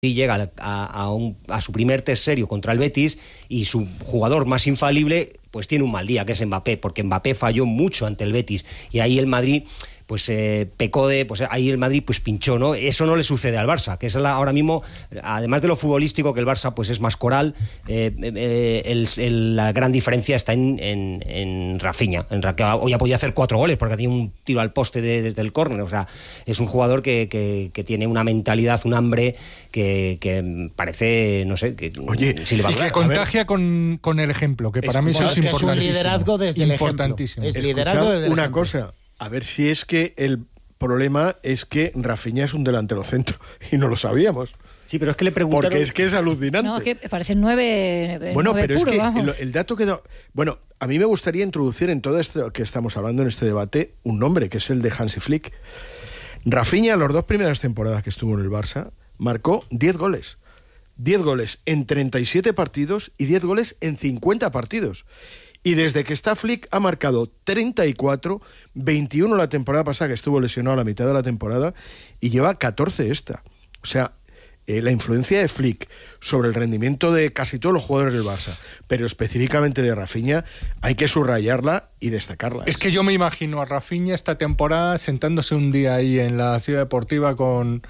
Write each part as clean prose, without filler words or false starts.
y llega a su primer test serio contra el Betis y su jugador más infalible pues tiene un mal día, que es Mbappé, porque Mbappé falló mucho ante el Betis y ahí el Madrid pues pecó de, pues ahí el Madrid pues pinchó, ¿no? Eso no le sucede al Barça, que es ahora mismo, además de lo futbolístico, que el Barça pues es más coral, la gran diferencia está en Rafinha, que hoy ha podido hacer 4 goles porque tiene un tiro al poste desde el córner, o sea, es un jugador que tiene una mentalidad, un hambre que parece, no sé, que oye, si le va a durar. Y que contagia con el ejemplo, que para mí eso es importantísimo. Es un liderazgo desde el ejemplo. Es liderazgo desde el una ejemplo. cosa. A ver si es que el problema es que Rafinha es un delantero centro y no lo sabíamos. Sí, pero es que le preguntaron... Porque es que es alucinante. No, que parecen 9 bueno, pero puro, es que vamos. el dato quedó... Bueno, a mí me gustaría introducir en todo esto que estamos hablando en este debate un nombre, que es el de Hansi Flick. Rafinha, las 2 primeras temporadas que estuvo en el Barça, marcó 10 goles. 10 goles en 37 partidos y 10 goles en 50 partidos. Y desde que está Flick ha marcado 34, 21 la temporada pasada, que estuvo lesionado a la mitad de la temporada, y lleva 14 esta. O sea, la influencia de Flick sobre el rendimiento de casi todos los jugadores del Barça, pero específicamente de Rafinha, hay que subrayarla y destacarla. Es que yo me imagino a Rafinha esta temporada sentándose un día ahí en la Ciudad Deportiva con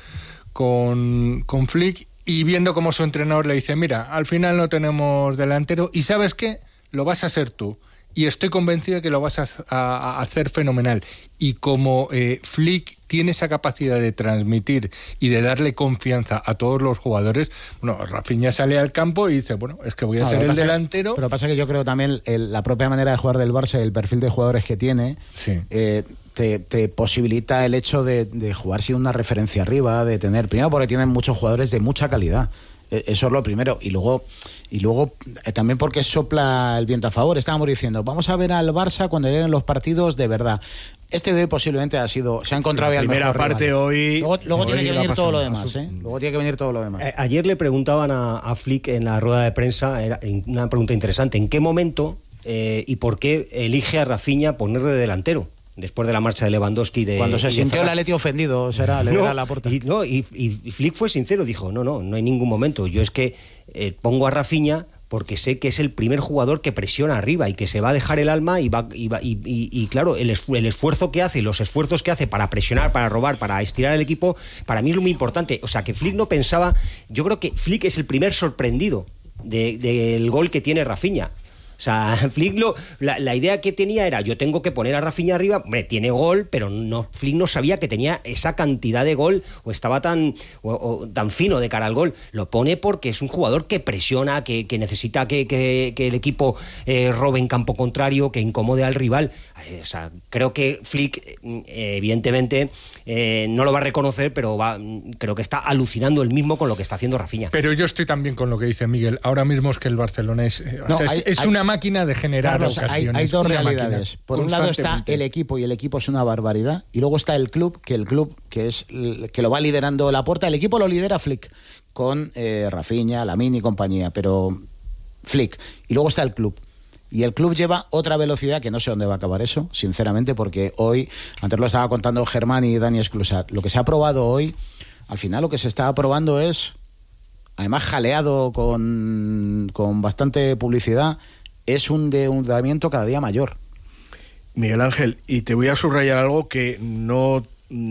Flick y viendo cómo su entrenador le dice, mira, al final no tenemos delantero y ¿sabes qué? Lo vas a hacer tú. Y estoy convencido de que lo vas a hacer fenomenal. Y como Flick tiene esa capacidad de transmitir y de darle confianza a todos los jugadores, bueno, Rafinha sale al campo y dice, bueno, es que voy a ser el delantero. Pero pasa que yo creo también la propia manera de jugar del Barça y el perfil de jugadores que tiene, sí. Te posibilita el hecho de jugar sin una referencia arriba, de tener, primero porque tienen muchos jugadores de mucha calidad. Eso es lo primero. Y luego también porque sopla el viento a favor. Estábamos diciendo, vamos a ver al Barça cuando lleguen los partidos de verdad. Este de hoy posiblemente se ha encontrado la primera parte rival. Hoy. Luego tiene que venir todo lo demás, ¿eh? Luego tiene que venir todo lo demás. Ayer le preguntaban a Flick en la rueda de prensa, era una pregunta interesante, ¿en qué momento y por qué elige a Rafinha ponerle de delantero? Después de la marcha de Lewandowski cuando se sintió el Atleti ofendido, le da la puerta. Y Flick fue sincero, dijo, no hay ningún momento, yo es que pongo a Rafinha porque sé que es el primer jugador que presiona arriba y que se va a dejar el alma y claro, el esfuerzo que hace, los esfuerzos que hace para presionar, para robar, para estirar el equipo, para mí es muy importante. O sea, que Flick no pensaba, yo creo que Flick es el primer sorprendido del gol que tiene Rafinha. O sea, Flick la idea que tenía era, yo tengo que poner a Rafinha arriba, hombre, tiene gol, pero Flick no sabía que tenía esa cantidad de gol o estaba tan fino de cara al gol. Lo pone porque es un jugador que presiona, que necesita que el equipo robe en campo contrario, que incomode al rival. O sea, creo que Flick, evidentemente, no lo va a reconocer, pero creo que está alucinando él mismo con lo que está haciendo Rafinha. Pero yo estoy también con lo que dice Miguel. Ahora mismo es que el Barcelona es una máquina de generar Carlos, ocasiones. Hay dos realidades. Por un lado está el equipo, y el equipo es una barbaridad. Y luego está el club que lo va liderando Laporta. El equipo lo lidera Flick, con Rafinha, Lamine y compañía, pero Flick. Y luego está el club. Y el club lleva otra velocidad que no sé dónde va a acabar eso, sinceramente, porque hoy, antes lo estaba contando Germán y Dani Esclusat, lo que se ha probado hoy, al final lo que se está probando es, además jaleado con bastante publicidad, es un endeudamiento cada día mayor. Miguel Ángel, y te voy a subrayar algo que no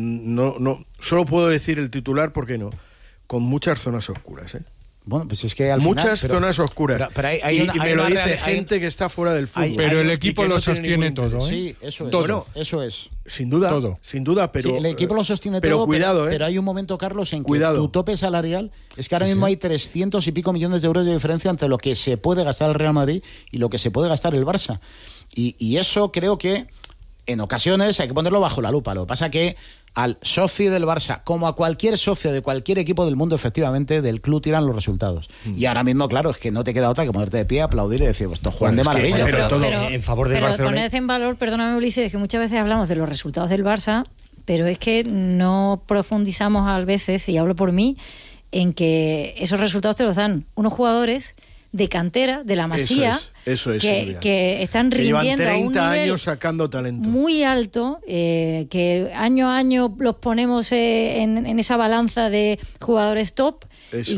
solo puedo decir el titular porque no, con muchas zonas oscuras, ¿eh? Bueno, pues es que al muchas final, zonas oscuras. Pero me lo dice gente que está fuera del fútbol. Pero el equipo lo sostiene todo, ¿eh? Sí, eso es. Todo. Bueno, eso es. Sin duda, todo. Sin duda, pero... Sí, el equipo lo sostiene pero todo, cuidado, pero hay un momento, Carlos, en que cuidado. Tu tope salarial es que ahora mismo hay 300 y pico millones de euros de diferencia entre lo que se puede gastar el Real Madrid y lo que se puede gastar el Barça. Y eso creo que en ocasiones hay que ponerlo bajo la lupa. Lo que pasa que al socio del Barça, como a cualquier socio de cualquier equipo del mundo, efectivamente, del club tiran los resultados. Y ahora mismo, claro, es que no te queda otra que ponerte de pie, aplaudir y decir, pues esto juegan de maravilla. Pero en favor del Barcelona. Poned en valor, perdóname Ulises, que muchas veces hablamos de los resultados del Barça, pero es que no profundizamos a veces, y hablo por mí, en que esos resultados te los dan unos jugadores de cantera, de la Masía, eso es, que están rindiendo a un nivel años sacando talento muy alto, que año a año los ponemos en esa balanza de jugadores top. Eso.